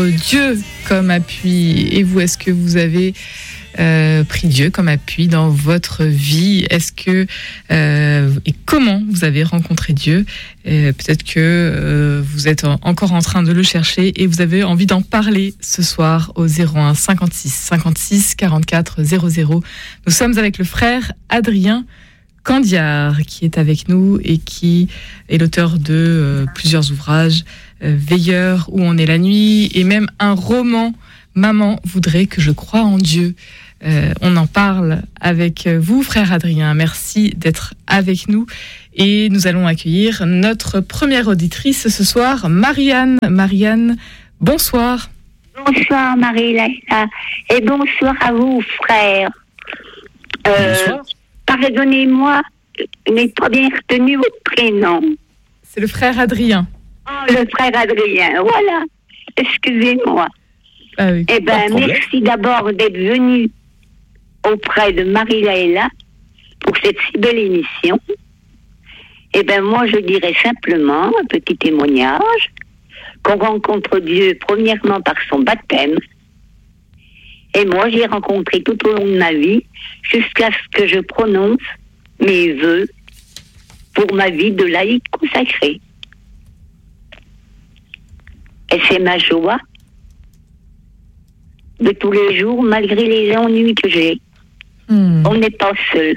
Dieu comme appui. Et vous, est-ce que vous avez pris Dieu comme appui dans votre vie? Est-ce que et comment vous avez rencontré Dieu? Peut-être que vous êtes encore en train de le chercher et vous avez envie d'en parler ce soir au 01 56 56 44 00. Nous sommes avec le frère Adrien Candiard qui est avec nous et qui est l'auteur de plusieurs ouvrages, Veilleur, Où on est la nuit, et même un roman, Maman voudrait que je croie en Dieu. On en parle avec vous, frère Adrien. Merci d'être avec nous. Et nous allons accueillir notre première auditrice ce soir, Marianne. Marianne, bonsoir. Bonsoir Marie-Laïla. Et bonsoir à vous, frère. Bonsoir. Pardonnez-moi, je n'ai pas bien retenu votre prénom. C'est le frère Adrien. Oh, le frère Adrien, voilà. Excusez-moi. Ah oui, merci d'abord d'être venu auprès de Marie-Laïla pour cette si belle émission. Moi, je dirais simplement un petit témoignage qu'on rencontre Dieu premièrement par son baptême. Et moi, j'ai rencontré tout au long de ma vie jusqu'à ce que je prononce mes vœux pour ma vie de laïque consacrée. Et c'est ma joie de tous les jours, malgré les ennuis que j'ai. On n'est pas seul.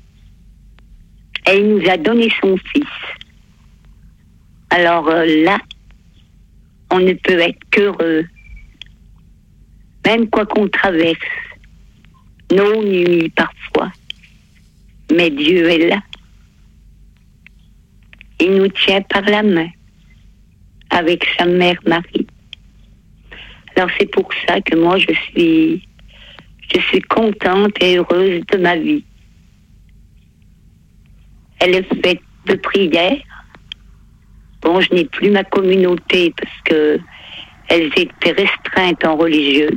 Et il nous a donné son fils. Alors là, on ne peut être qu'heureux. Même quoi qu'on traverse, nos nuits parfois. Mais Dieu est là. Il nous tient par la main, avec sa mère Marie. Alors c'est pour ça que moi je suis contente et heureuse de ma vie. Elle est faite de prières. Bon, je n'ai plus ma communauté parce que elles étaient restreintes en religieuses.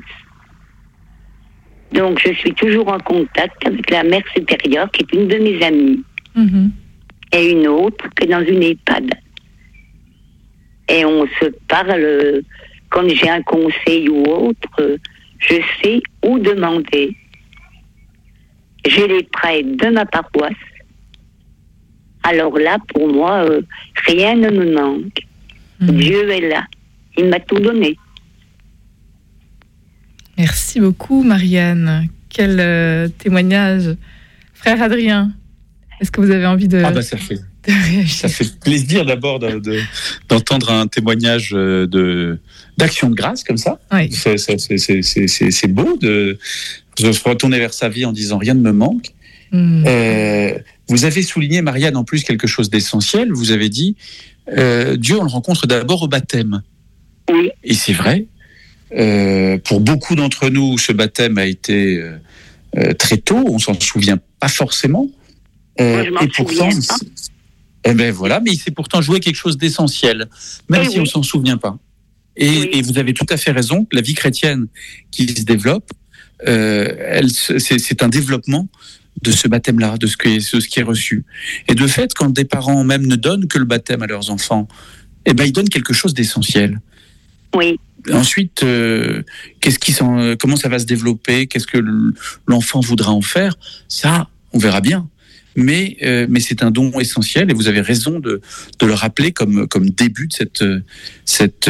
Donc je suis toujours en contact avec la mère supérieure qui est une de mes amies. Et une autre qui est dans une EHPAD. Et on se parle quand j'ai un conseil ou autre, je sais où demander. J'ai les prêtres de ma paroisse. Alors là, pour moi, rien ne me manque. Dieu est là. Il m'a tout donné. Merci beaucoup, Marianne. Quel témoignage. Frère Adrien, est-ce que vous avez envie de... Ça fait plaisir d'abord d'entendre un témoignage d'action de grâce comme ça. Oui. C'est beau de se retourner vers sa vie en disant rien ne me manque. Vous avez souligné, Marianne, en plus quelque chose d'essentiel. Vous avez dit Dieu, on le rencontre d'abord au baptême. Oui. Et c'est vrai. Pour beaucoup d'entre nous, ce baptême a été très tôt. On s'en souvient pas forcément. Moi, je m'en souviens pas. Voilà, mais il s'est pourtant joué quelque chose d'essentiel, même si on s'en souvient pas. Et vous avez tout à fait raison, la vie chrétienne qui se développe, c'est un développement de ce baptême-là, de ce qui est reçu. Et de fait, quand des parents même ne donnent que le baptême à leurs enfants, ils donnent quelque chose d'essentiel. Oui. Ensuite, comment ça va se développer, qu'est-ce que l'enfant voudra en faire, ça, on verra bien. Mais c'est un don essentiel et vous avez raison de le rappeler comme début de cette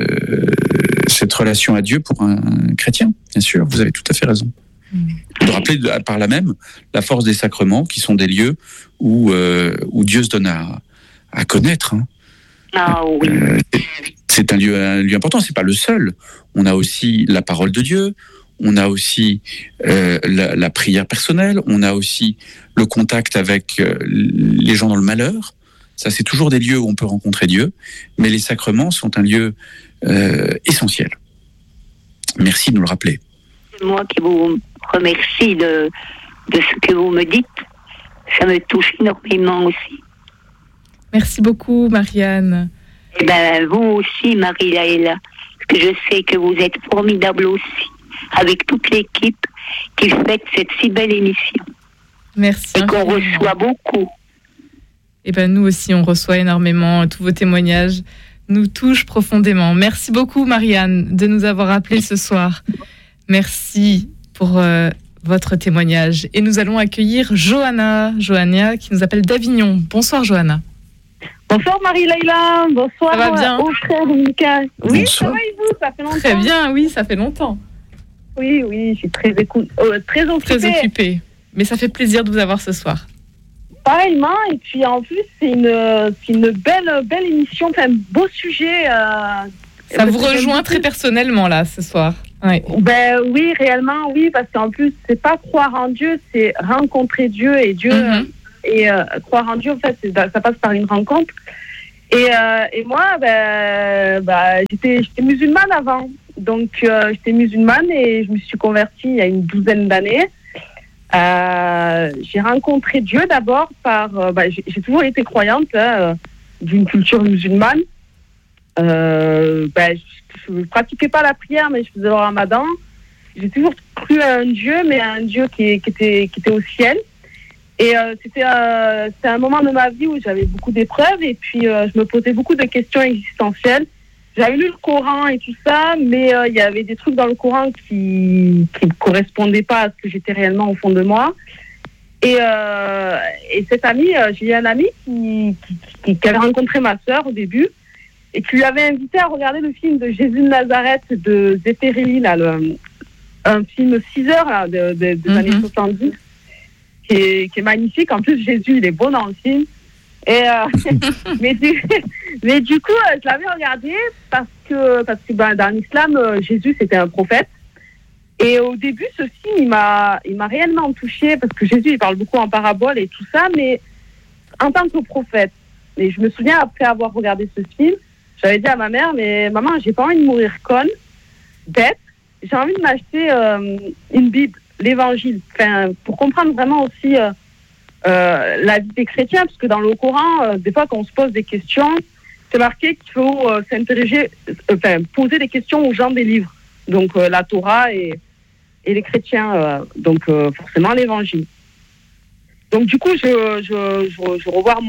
relation à Dieu pour un chrétien, bien sûr, vous avez tout à fait raison. De rappeler par là même la force des sacrements qui sont des lieux où Dieu se donne à connaître. Ah oui. C'est un lieu important, c'est pas le seul. On a aussi la parole de Dieu. On a aussi la prière personnelle, on a aussi le contact avec les gens dans le malheur. Ça, c'est toujours des lieux où on peut rencontrer Dieu, mais les sacrements sont un lieu essentiel. Merci de nous le rappeler. C'est moi qui vous remercie de ce que vous me dites. Ça me touche énormément aussi. Merci beaucoup, Marianne. Vous aussi, Marie-Laïla, parce que je sais que vous êtes formidable aussi, avec toute l'équipe qui fait cette si belle émission. Merci. Et qu'on reçoit beaucoup. Nous aussi, on reçoit énormément tous vos témoignages nous touche profondément. Merci beaucoup, Marianne, de nous avoir appelés ce soir. Merci pour votre témoignage. Et nous allons accueillir Johanna qui nous appelle d'Avignon. Bonsoir, Johanna. Bonsoir Marie-Laïla, bonsoir. Ça va bien au frère Dominicain. Oui, Bonsoir. ça va et vous? Ça fait longtemps. Très bien, oui, ça fait longtemps. Oui, je suis très occupée. Très occupée. Mais ça fait plaisir de vous avoir ce soir. Pareillement, et puis en plus, c'est une belle émission, enfin, beau sujet. Ça vous rejoint très personnellement, là, ce soir. Oui. Ben oui, réellement, oui, parce qu'en plus, c'est pas croire en Dieu, c'est rencontrer Dieu et Dieu. Et croire en Dieu, en fait, ça passe par une rencontre. Et moi, j'étais musulmane avant. Donc, j'étais musulmane et je me suis convertie il y a une douzaine d'années. J'ai rencontré Dieu d'abord j'ai toujours été croyante d'une culture musulmane. Je ne pratiquais pas la prière, mais je faisais le ramadan. J'ai toujours cru à un Dieu, mais à un Dieu qui était au ciel. Et c'était un moment de ma vie où j'avais beaucoup d'épreuves et puis je me posais beaucoup de questions existentielles. J'avais lu le Coran et tout ça, mais il y avait des trucs dans le Coran qui ne correspondaient pas à ce que j'étais réellement au fond de moi. Et cette amie, j'ai eu un ami qui avait rencontré ma sœur au début et qui lui avait invité à regarder le film de Jésus de Nazareth de Zeffirelli, un film 6 heures là, des années 70. Qui est magnifique. En plus, Jésus, il est beau dans le film. Et, mais du coup, je l'avais regardé parce que dans l'islam, Jésus, c'était un prophète. Et au début, ce film, il m'a réellement touchée parce que Jésus, il parle beaucoup en parabole et tout ça, mais en tant que prophète. Et je me souviens, après avoir regardé ce film, j'avais dit à ma mère, mais maman, j'ai pas envie de mourir conne, bête. J'ai envie de m'acheter une Bible. L'évangile, pour comprendre vraiment aussi la vie des chrétiens, parce que dans le Coran, des fois quand on se pose des questions, c'est marqué qu'il faut poser des questions aux gens des livres, donc la Torah et les chrétiens, donc forcément l'évangile. Donc du coup, je revois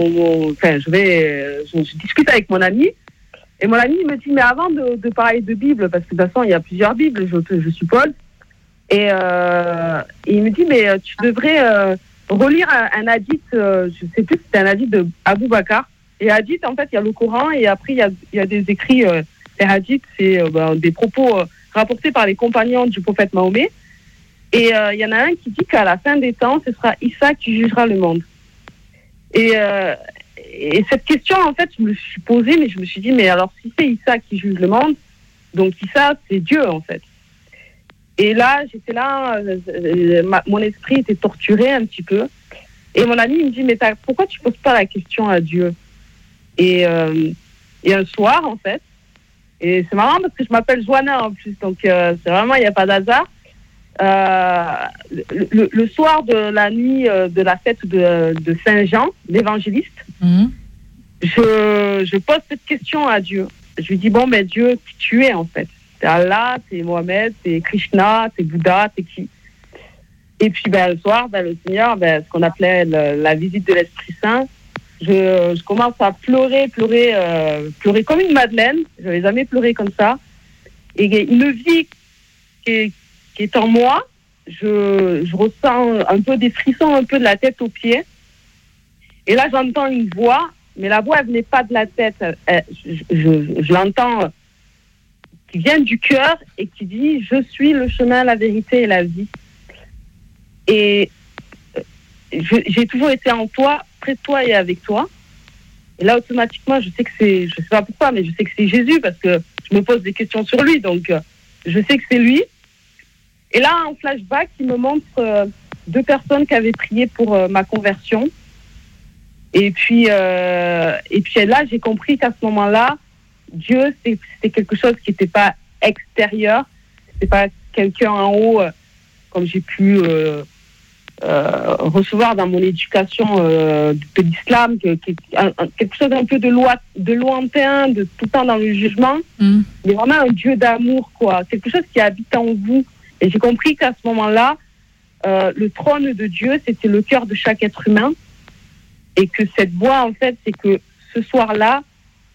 je discute avec mon ami, et mon ami me dit, mais avant de parler de Bible, parce que de toute façon il y a plusieurs Bibles, je suppose. Et il me dit, mais tu devrais relire un hadith, je ne sais plus si c'était un hadith de Abou Bakr. Et hadith, en fait, il y a le Coran et après, il y a des écrits. Les hadiths, c'est des propos rapportés par les compagnons du prophète Mahomet. Et il y en a un qui dit qu'à la fin des temps, ce sera Issa qui jugera le monde. Et cette question, en fait, je me suis posée, mais je me suis dit, mais alors si c'est Issa qui juge le monde, donc Issa, c'est Dieu, en fait. Et là, j'étais là, mon esprit était torturé un petit peu. Et mon ami me dit, mais pourquoi tu ne poses pas la question à Dieu? Et un soir, en fait, et c'est marrant parce que je m'appelle Johanna en plus, donc c'est vraiment, il n'y a pas d'hasard. Le soir de la nuit de la fête de Saint-Jean, l'évangéliste, je pose cette question à Dieu. Je lui dis, bon, mais Dieu, qui tu es en fait? C'est Allah, c'est Mohamed, c'est Krishna, c'est Bouddha, c'est qui? Et puis le soir, le Seigneur, ce qu'on appelait la visite de l'Esprit Saint, je commence à pleurer comme une madeleine. Je n'avais jamais pleuré comme ça. Et une vie qui est en moi, je ressens un peu des frissons, un peu de la tête aux pieds. Et là, j'entends une voix, mais la voix, elle venait pas de la tête. Je l'entends qui vient du cœur et qui dit « Je suis le chemin, la vérité et la vie ». Et j'ai toujours été en toi, près de toi et avec toi. Et là, automatiquement, je sais que je sais pas pourquoi, mais je sais que c'est Jésus parce que je me pose des questions sur lui, donc je sais que c'est lui. Et là, en flashback, il me montre 2 personnes qui avaient prié pour ma conversion. Et puis là, j'ai compris qu'à ce moment-là, Dieu, c'était quelque chose qui n'était pas extérieur, c'était pas quelqu'un en haut, comme j'ai pu recevoir dans mon éducation de l'islam, quelque chose un peu de lointain, de tout le temps dans le jugement, mais vraiment un Dieu d'amour, quoi, quelque chose qui habite en vous. Et j'ai compris qu'à ce moment-là, le trône de Dieu, c'était le cœur de chaque être humain, et que cette voix, en fait, c'est que ce soir-là,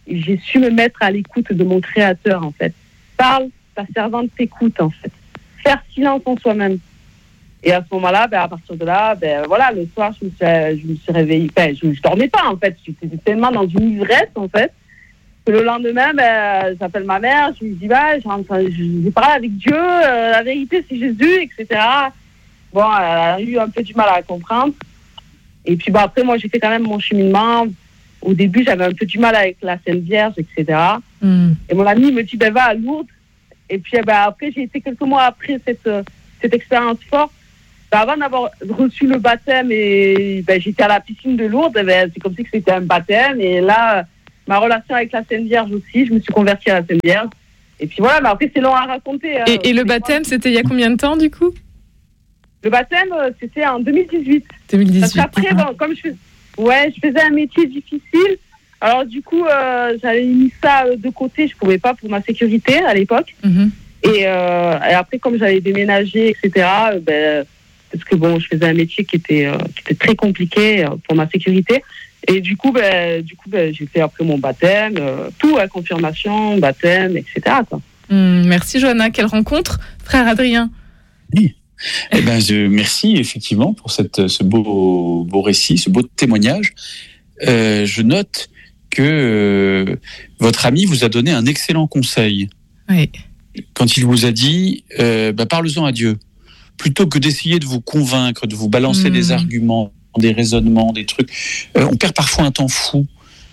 j'ai su me mettre à l'écoute de mon Créateur, en fait. Parle, ta servante t'écoute, en fait. Faire silence en soi-même. Et à ce moment-là, à partir de là, voilà, le soir, je me suis réveillée. Je dormais pas, en fait. J'étais tellement dans une ivresse, en fait, que le lendemain, j'appelle ma mère, je lui dis, j'ai parlé avec Dieu, la vérité, c'est Jésus, etc. Bon, elle a eu un peu du mal à comprendre. Et puis, après, moi, j'ai fait quand même mon cheminement. Au début, j'avais un peu du mal avec la Sainte Vierge, etc. Et mon ami me dit, va à Lourdes. Et puis, après, j'ai été quelques mois après cette expérience forte. Avant d'avoir reçu le baptême, et j'étais à la piscine de Lourdes, c'est comme si c'était un baptême. Et là, ma relation avec la Sainte Vierge aussi, je me suis convertie à la Sainte Vierge. Et puis voilà, mais après, c'est long à raconter. Et le baptême, c'était il y a combien de temps, du coup ? Le baptême, c'était en 2018. 2018. Parce qu'après, comme je faisais un métier difficile, alors du coup, j'avais mis ça de côté, je pouvais pas pour ma sécurité à l'époque. Et après, comme j'avais déménagé, etc., parce que je faisais un métier qui était très compliqué pour ma sécurité. Et du coup, j'ai fait après mon baptême, tout, confirmation, baptême, etc. Quoi. Merci Johanna. Quelle rencontre, frère Adrien. Oui. Merci effectivement pour ce beau récit, ce beau témoignage. Je note que votre ami vous a donné un excellent conseil. Oui. Quand il vous a dit, parle-en à Dieu. Plutôt que d'essayer de vous convaincre, de vous balancer des arguments, des raisonnements, des trucs. On perd parfois un temps fou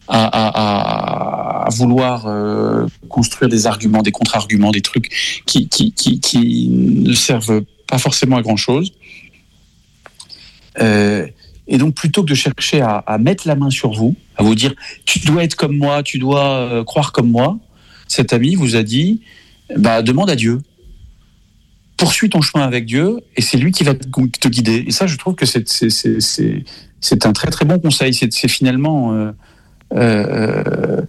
à vouloir construire des arguments, des contre-arguments, des trucs qui ne servent pas forcément à grand-chose. Et donc, plutôt que de chercher à mettre la main sur vous, à vous dire « tu dois être comme moi, tu dois croire comme moi », cet ami vous a dit « demande à Dieu ». Poursuis ton chemin avec Dieu et c'est lui qui va te guider. Et ça, je trouve que c'est un très très bon conseil. C'est finalement le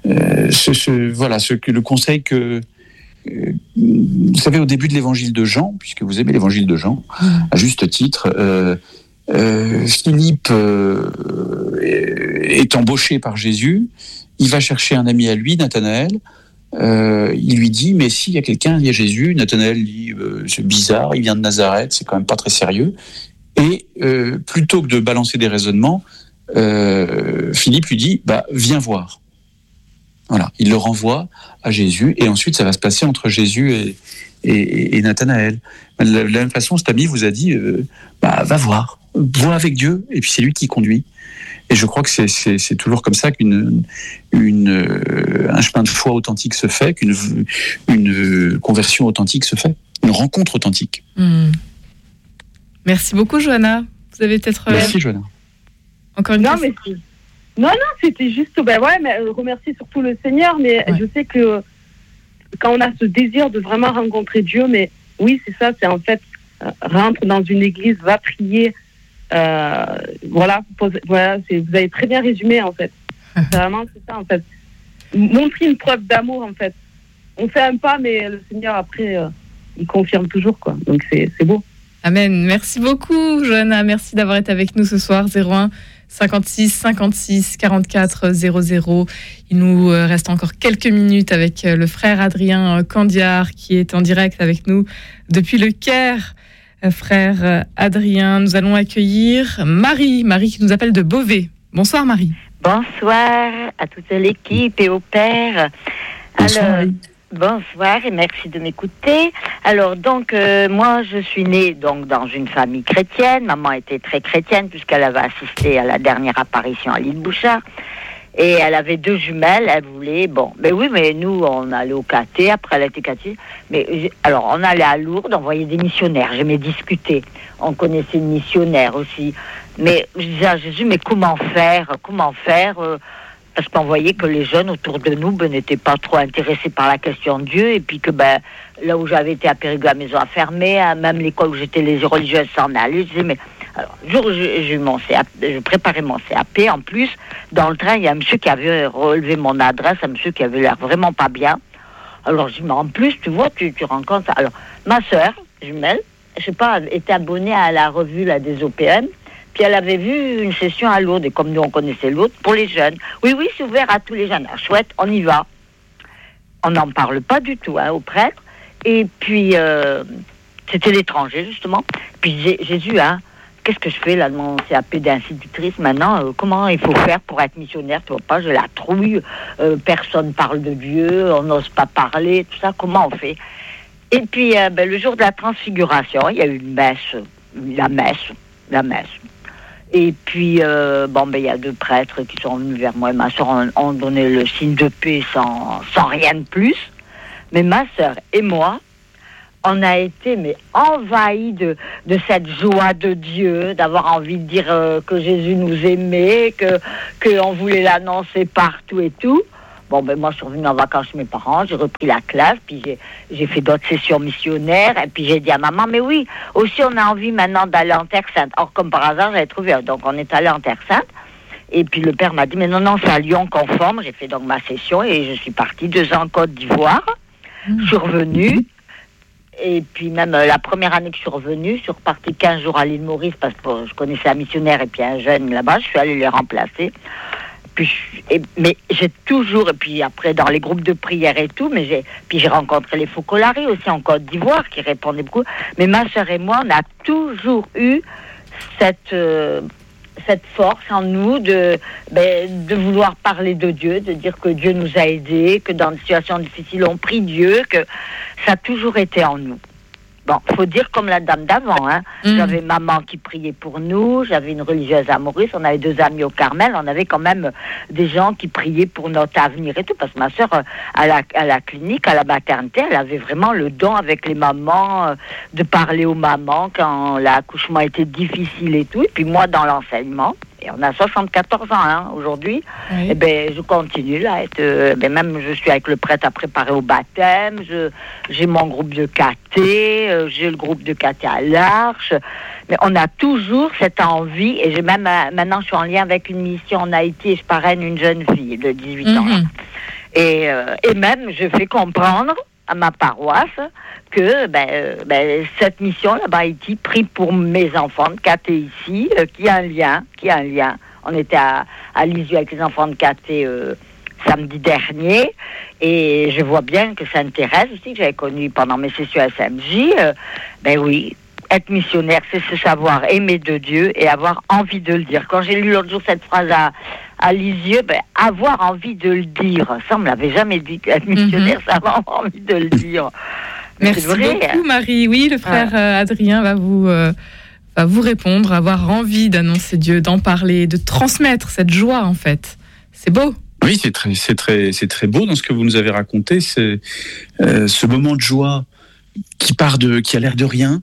conseil que vous savez au début de l'évangile de Jean, puisque vous aimez l'évangile de Jean, à juste titre, Philippe est embauché par Jésus. Il va chercher un ami à lui, Nathanaël. Il lui dit, mais s'il y a quelqu'un, il y a Jésus. Nathanaël dit, c'est bizarre, il vient de Nazareth, c'est quand même pas très sérieux. Et plutôt que de balancer des raisonnements, Philippe lui dit, viens voir. Voilà, il le renvoie à Jésus, et ensuite ça va se passer entre Jésus et Nathanaël. De la même façon, cet ami vous a dit, va voir, vois avec Dieu, et puis c'est lui qui conduit. Et je crois que c'est toujours comme ça qu'un chemin de foi authentique se fait, qu'une conversion authentique se fait, une rencontre authentique. Merci beaucoup, Johanna. Vous avez peut-être... Merci, Johanna. Encore une fois. Non, c'était juste... mais remercier surtout le Seigneur, mais je sais que quand on a ce désir de vraiment rencontrer Dieu, mais oui, c'est ça, c'est en fait, rentre dans une église, va prier... vous avez très bien résumé en fait. C'est vraiment ça en fait. Montrer une preuve d'amour en fait. On fait un pas, mais le Seigneur après, il confirme toujours quoi. Donc c'est beau. Amen. Merci beaucoup, Johanna. Merci d'avoir été avec nous ce soir. 01 56 56 44 00. Il nous reste encore quelques minutes avec le frère Adrien Candiard qui est en direct avec nous depuis le Caire. Frère Adrien, nous allons accueillir Marie qui nous appelle de Beauvais. Bonsoir Marie. Bonsoir à toute l'équipe et au père. Bonsoir. Bonsoir et merci de m'écouter. Alors donc moi je suis née donc dans une famille chrétienne. Maman était très chrétienne puisqu'elle avait assisté à la dernière apparition à l'île Bouchard. Et elle avait 2 jumelles, elle voulait, mais nous, on allait au caté, après elle était caté, alors on allait à Lourdes, on voyait des missionnaires, j'aimais discuter, on connaissait une missionnaire aussi, mais je disais à Jésus, mais comment faire, parce qu'on voyait que les jeunes autour de nous n'étaient pas trop intéressés par la question de Dieu, et puis que là où j'avais été à Périgueux, la maison a fermé, même l'école où j'étais, les religieuses s'en allaient, je disais, mais... Alors, le jour où je préparais mon CAP, en plus, dans le train, il y a un monsieur qui avait relevé mon adresse, un monsieur qui avait l'air vraiment pas bien. Alors, je dis, mais en plus, tu vois, tu rencontres... Alors, ma sœur jumelle, je sais pas, était abonnée à la revue des OPM, Puis elle avait vu une session à Lourdes, et comme nous on connaissait Lourdes, pour les jeunes. Oui, c'est ouvert à tous les jeunes. Ah, chouette, on y va. On n'en parle pas du tout au prêtre. Et puis, c'était l'étranger, justement. Puis Jésus, qu'est-ce que je fais là de mon CAP d'institutrice maintenant? Comment il faut faire pour être missionnaire? Tu vois pas, j'ai la trouille. Personne parle de Dieu, on n'ose pas parler, tout ça. Comment on fait? Et puis, le jour de la transfiguration, il y a eu une messe, la messe. Et puis, il y a 2 prêtres qui sont venus vers moi et ma soeur ont donné le signe de paix sans rien de plus. Mais ma soeur et moi, on a été envahis de cette joie de Dieu, d'avoir envie de dire que Jésus nous aimait, qu'on voulait l'annoncer partout et tout. Moi, je suis revenue en vacances chez mes parents, j'ai repris la classe, puis j'ai fait d'autres sessions missionnaires, et puis j'ai dit à maman, mais oui, aussi on a envie maintenant d'aller en Terre Sainte. Or, comme par hasard, j'avais trouvé, donc on est allé en Terre Sainte, et puis le père m'a dit, mais non, c'est à Lyon qu'on forme. J'ai fait donc ma session, et je suis partie 2 ans en Côte d'Ivoire, je suis revenue, et puis même la première année que je suis revenue, je suis repartie 15 jours à l'île Maurice, parce que je connaissais un missionnaire, et puis un jeune là-bas, je suis allée les remplacer. Mais j'ai toujours, et puis après dans les groupes de prière et tout, j'ai rencontré les Focolari aussi en Côte d'Ivoire qui répondaient beaucoup. Mais ma sœur et moi, on a toujours eu cette force en nous de vouloir parler de Dieu, de dire que Dieu nous a aidés, que dans des situations difficiles on prie Dieu, que ça a toujours été en nous. Bon, faut dire comme la dame d'avant, J'avais maman qui priait pour nous, j'avais une religieuse à Maurice, on avait 2 amis au Carmel, on avait quand même des gens qui priaient pour notre avenir et tout, parce que ma sœur, à la clinique, à la maternité, elle avait vraiment le don avec les mamans, de parler aux mamans quand l'accouchement était difficile et tout, et puis moi dans l'enseignement. Et on a 74 ans aujourd'hui. Oui. Je continue là. Même je suis avec le prêtre à préparer au baptême. J'ai mon groupe de caté. J'ai le groupe de caté à l'Arche. Mais on a toujours cette envie. Et j'ai même maintenant je suis en lien avec une mission en Haïti et je parraine une jeune fille de 18 ans. Et même je fais comprendre à ma paroisse que cette mission là-bas à Haïti prie pour mes enfants de caté ici, qui a un lien. On était à Lisieux avec les enfants de caté samedi dernier et je vois bien que Sainte-Thérèse aussi, que j'avais connue pendant mes sessions à SMJ, oui, être missionnaire, c'est se savoir aimer de Dieu et avoir envie de le dire. Quand j'ai lu l'autre jour cette phrase à Lisieux, avoir envie de le dire, ça on me l'avait jamais dit, être missionnaire, c'est avoir envie de le dire. Merci beaucoup Marie. Oui, le frère Adrien va vous répondre, avoir envie d'annoncer Dieu, d'en parler, de transmettre cette joie en fait. C'est beau. Oui, c'est très beau dans ce que vous nous avez raconté, c'est ce moment de joie qui a l'air de rien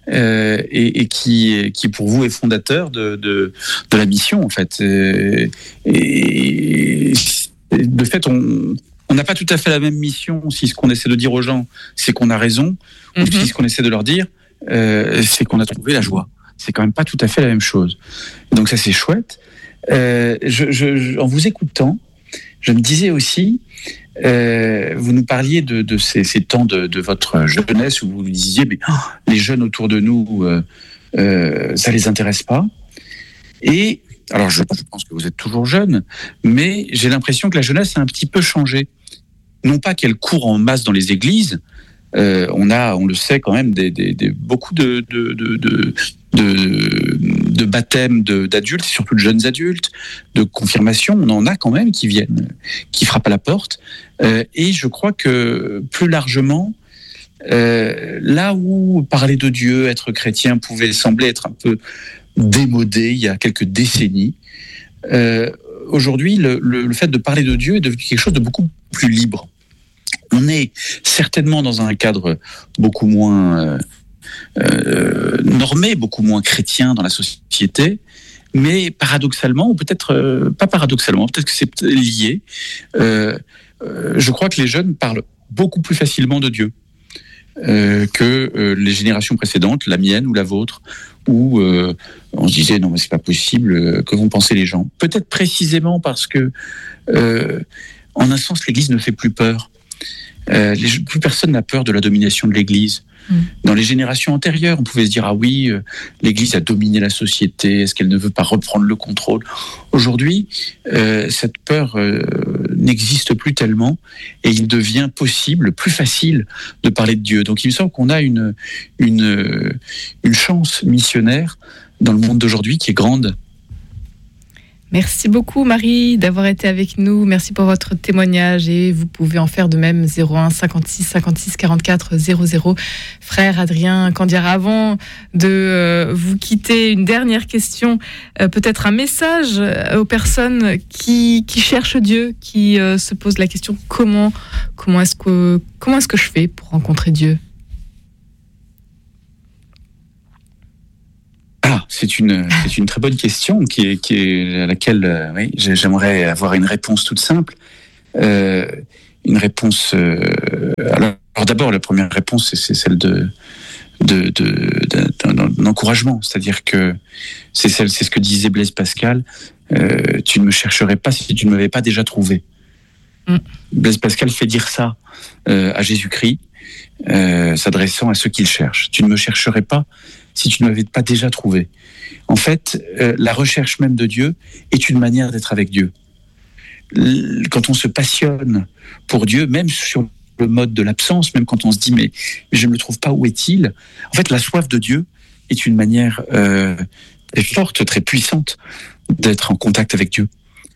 et qui pour vous est fondateur de la mission en fait. Et de fait, on n'a pas tout à fait la même mission si ce qu'on essaie de dire aux gens, c'est qu'on a raison, ou si ce qu'on essaie de leur dire, c'est qu'on a trouvé la joie. C'est quand même pas tout à fait la même chose. Donc ça, c'est chouette. En vous écoutant, je me disais aussi, vous nous parliez de ces temps de votre jeunesse où vous nous disiez, mais les jeunes autour de nous, ça les intéresse pas. Et alors, je pense que vous êtes toujours jeune, mais j'ai l'impression que la jeunesse a un petit peu changé. Non pas qu'elle court en masse dans les églises, on le sait quand même, beaucoup de baptêmes d'adultes, surtout de jeunes adultes, de confirmation, on en a quand même qui viennent, qui frappent à la porte. Et je crois que plus largement, là où parler de Dieu, être chrétien pouvait sembler être un peu démodé il y a quelques décennies, aujourd'hui, le fait de parler de Dieu est devenu quelque chose de beaucoup plus libre. On est certainement dans un cadre beaucoup moins normé, beaucoup moins chrétien dans la société, mais paradoxalement, ou peut-être pas paradoxalement, peut-être que c'est lié, je crois que les jeunes parlent beaucoup plus facilement de Dieu que les générations précédentes, la mienne ou la vôtre, où on se disait non mais c'est pas possible, que vont penser les gens. Peut-être précisément parce que en un sens l'Église ne fait plus peur. Plus personne n'a peur de la domination de l'Église. Dans les générations antérieures, on pouvait se dire ah oui, l'Église a dominé la société, est-ce qu'elle ne veut pas reprendre le contrôle? Aujourd'hui, cette peur n'existe plus tellement et il devient possible, plus facile de parler de Dieu. Donc il me semble qu'on a une chance missionnaire dans le monde d'aujourd'hui qui est grande. Merci beaucoup Marie d'avoir été avec nous. Merci pour votre témoignage et vous pouvez en faire de même 01 56 56 44 00. Frère Adrien Candiar, avant de vous quitter, une dernière question, peut-être un message aux personnes qui cherchent Dieu, qui se posent la question comment est-ce que je fais pour rencontrer Dieu? C'est une très bonne question à laquelle oui, j'aimerais avoir une réponse toute simple. Une réponse. Alors d'abord, la première réponse, c'est celle d'un encouragement, c'est-à-dire que c'est ce que disait Blaise Pascal. Tu ne me chercherais pas si tu ne m'avais pas déjà trouvé. Blaise Pascal fait dire ça à Jésus-Christ, s'adressant à ceux qui le cherchent. Tu ne me chercherais pas si tu ne m'avais pas déjà trouvé. En fait, la recherche même de Dieu est une manière d'être avec Dieu. Quand on se passionne pour Dieu, même sur le mode de l'absence, même quand on se dit mais je ne le trouve pas, où est-il? En fait, la soif de Dieu est une manière très forte, très puissante d'être en contact avec Dieu.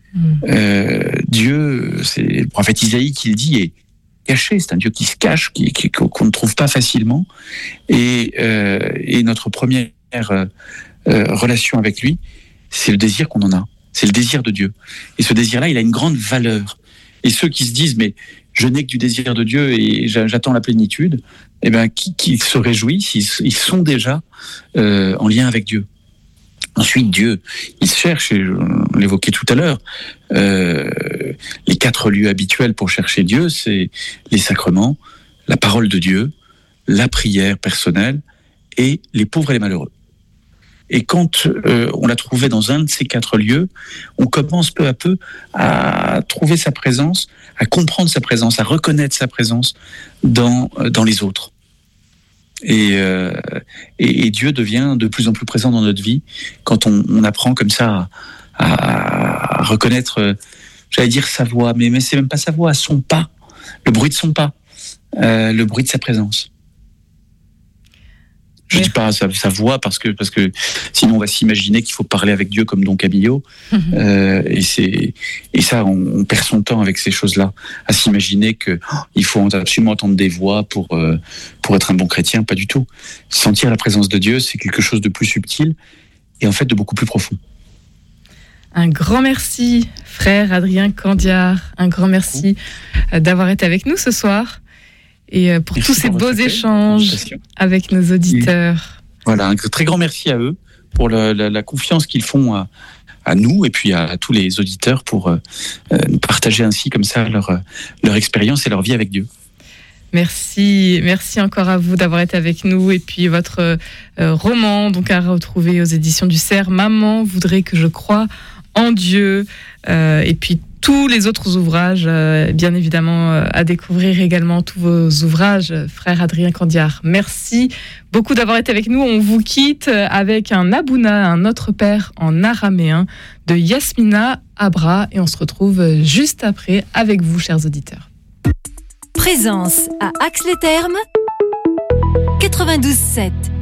Dieu, c'est le prophète Isaïe qui le dit, est caché, c'est un Dieu qui se cache, qu'on ne trouve pas facilement. Et notre première relation avec lui, c'est le désir qu'on en a. C'est le désir de Dieu. Et ce désir-là, il a une grande valeur. Et ceux qui se disent, mais je n'ai que du désir de Dieu et j'attends la plénitude, eh ben, qui se réjouissent, ils sont déjà en lien avec Dieu. Ensuite, Dieu, il se cherche, et on l'évoquait tout à l'heure, les 4 lieux habituels pour chercher Dieu, c'est les sacrements, la parole de Dieu, la prière personnelle et les pauvres et les malheureux. Et quand on l'a trouvé dans un de ces 4 lieux, on commence peu à peu à trouver sa présence, à comprendre sa présence, à reconnaître sa présence dans les autres. Et Dieu devient de plus en plus présent dans notre vie quand on apprend comme ça à reconnaître, j'allais dire sa voix, mais c'est même pas sa voix, son pas, le bruit de son pas, le bruit de sa présence. Je dis pas sa voix parce que sinon on va s'imaginer qu'il faut parler avec Dieu comme Don Camillo. Et ça, on perd son temps avec ces choses-là, à s'imaginer que il faut absolument entendre des voix pour être un bon chrétien. Pas du tout. Sentir la présence de Dieu, c'est quelque chose de plus subtil et en fait de beaucoup plus profond. Un grand merci, frère Adrien Candiar. Un grand merci d'avoir été avec nous ce soir. Et pour tous ces beaux échanges avec nos auditeurs. Voilà, un très grand merci à eux pour la confiance qu'ils font à nous et puis à tous les auditeurs pour partager ainsi comme ça leur expérience et leur vie avec Dieu. Merci encore à vous d'avoir été avec nous. Et puis votre roman, donc à retrouver aux éditions du Cerf, Maman voudrait que je croie en Dieu. Et puis tous les autres ouvrages, bien évidemment, à découvrir également tous vos ouvrages, frère Adrien Candiar. Merci beaucoup d'avoir été avec nous. On vous quitte avec un Abouna, un Notre Père en araméen de Yasmina Abra et on se retrouve juste après avec vous, chers auditeurs. Présence à Ax-les-Thermes 92.7.